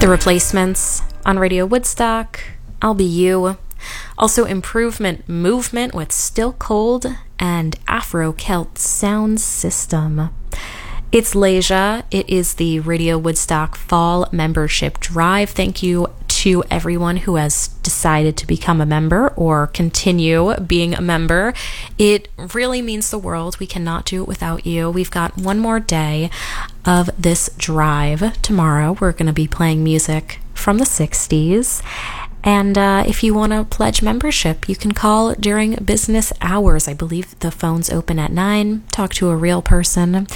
The Replacements on Radio Woodstock, I'll Be You. Also Improvement Movement with Still Cold and Afro-Celt Sound System. It's Leisure. It is the Radio Woodstock Fall Membership Drive. Thank you to everyone who has decided to become a member or continue being a member. It really means the world. We cannot do it without you. We've got one more day of this drive. Tomorrow we're going to be playing music from the 60s. And if you want to pledge membership, you can call during business hours. I believe the phone's open at 9. Talk to a real person.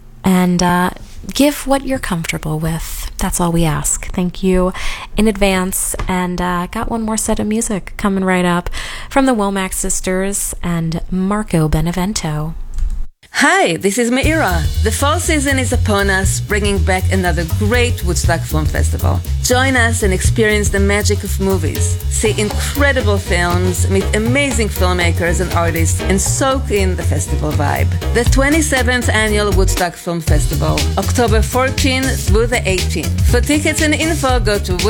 And give what you're comfortable with. That's all we ask. Thank you in advance. And got one more set of music coming right up from the Womack Sisters and Marco Benevento. Hi, this is Meira. The fall season is upon us, bringing back another great Woodstock Film Festival. Join us and experience the magic of movies. See incredible films, meet amazing filmmakers and artists, and soak in the festival vibe. The 27th Annual Woodstock Film Festival, October 14th through the 18th. For tickets and info, go to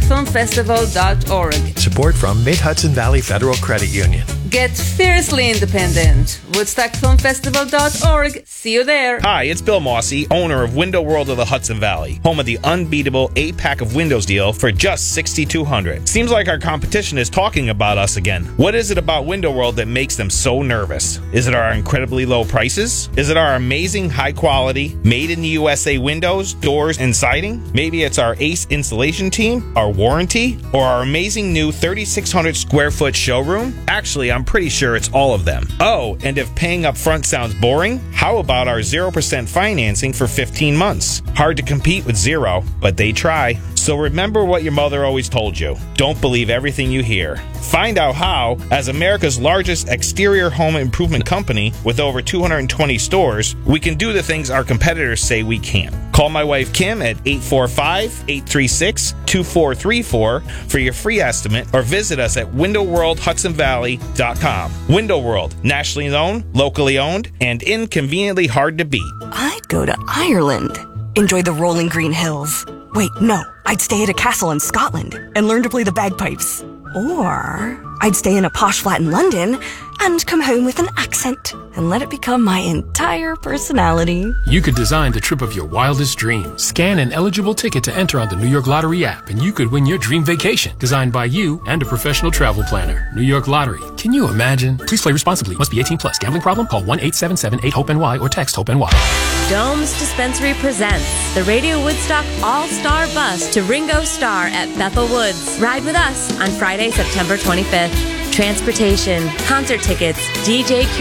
woodstockfilmfestival.org. Support from Mid-Hudson Valley Federal Credit Union. Get fiercely independent. woodstockfilmfestival.org. See you there. Hi, it's Bill Mossy, owner of Window World of the Hudson Valley, home of the unbeatable 8-pack of windows deal for just $6,200. Seems like our competition is talking about us again. What is it about Window World that makes them so nervous? Is it our incredibly low prices? Is it our amazing high quality, made in the USA windows, doors, and siding? Maybe it's our ace installation team, our warranty, or our amazing new 3,600 square foot showroom? Actually, I'm pretty sure it's all of them. Oh, and if paying up front sounds boring, how about our 0% financing for 15 months? Hard to compete with zero, but they try. So remember what your mother always told you. Don't believe everything you hear. Find out how, as America's largest exterior home improvement company with over 220 stores, we can do the things our competitors say we can't. Call my wife Kim at 845-836-2434 for your free estimate, or visit us at windowworldhudsonvalley.com. Window World, nationally known, locally owned, and inconveniently hard to beat. I'd go to Ireland. Enjoy the rolling green hills. Wait, no. I'd stay at a castle in Scotland and learn to play the bagpipes. Or I'd stay in a posh flat in London and come home with an accent and let it become my entire personality. You could design the trip of your wildest dreams. Scan an eligible ticket to enter on the New York Lottery app, and you could win your dream vacation, designed by you and a professional travel planner. New York Lottery. Can you imagine? Please play responsibly. Must be 18 plus. Gambling problem? Call 1-877-8-HOPE-NY or text HOPE-NY. Domes Dispensary presents the Radio Woodstock All-Star Bus to Ringo Starr at Bethel Woods. Ride with us on Friday, September 25th. Transportation, concert tickets, DJ